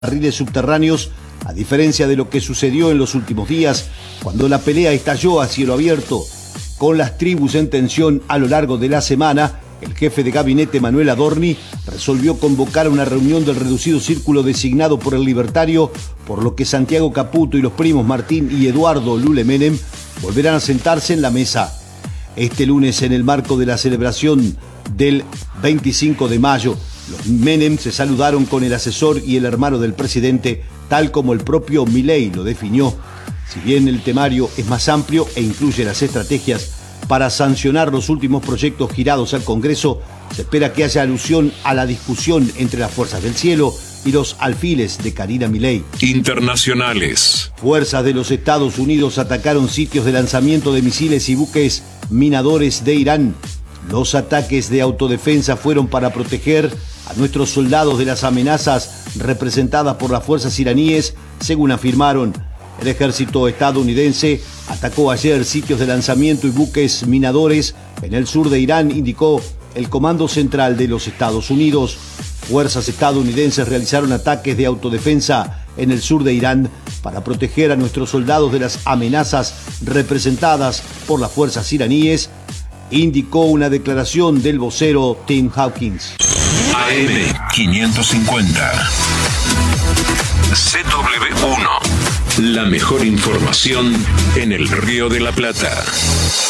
carriles subterráneos, a diferencia de lo que sucedió en los últimos días, cuando la pelea estalló a cielo abierto. Con las tribus en tensión a lo largo de la semana, el jefe de gabinete Manuel Adorni resolvió convocar una reunión del reducido círculo designado por el libertario, por lo que Santiago Caputo y los primos Martín y Eduardo Lule Menem volverán a sentarse en la mesa. Este lunes, en el marco de la celebración del 25 de mayo, los Menem se saludaron con el asesor y el hermano del presidente, tal como el propio Milei lo definió. Si bien el temario es más amplio e incluye las estrategias para sancionar los últimos proyectos girados al Congreso, se espera que haya alusión a la discusión entre las fuerzas del cielo y los alfiles de Karina Milei. Internacionales. Fuerzas de los Estados Unidos atacaron sitios de lanzamiento de misiles y buques minadores de Irán. Los ataques de autodefensa fueron para proteger a nuestros soldados de las amenazas representadas por las fuerzas iraníes, según afirmaron. El ejército estadounidense atacó ayer sitios de lanzamiento y buques minadores en el sur de Irán, indicó el Comando Central de los Estados Unidos. Fuerzas estadounidenses realizaron ataques de autodefensa en el sur de Irán para proteger a nuestros soldados de las amenazas representadas por las fuerzas iraníes, indicó una declaración del vocero Tim Hawkins. AM550 CW1. La mejor información en el Río de la Plata.